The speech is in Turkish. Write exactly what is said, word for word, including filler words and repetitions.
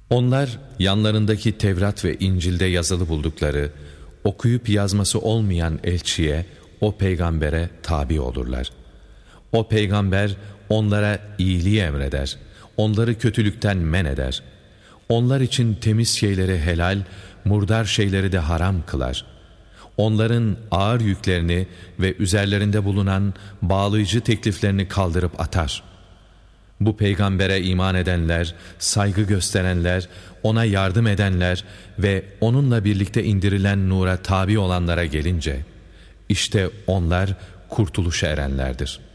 Onlar yanlarındaki Tevrat ve İncil'de yazılı buldukları, okuyup yazması olmayan elçiye, o peygambere tabi olurlar. O peygamber onlara iyiliği emreder, onları kötülükten men eder. Onlar için temiz şeyleri helal, murdar şeyleri de haram kılar. Onların ağır yüklerini ve üzerlerinde bulunan bağlayıcı tekliflerini kaldırıp atar. Bu peygambere iman edenler, saygı gösterenler, ona yardım edenler ve onunla birlikte indirilen nura tabi olanlara gelince, işte onlar kurtuluşa erenlerdir.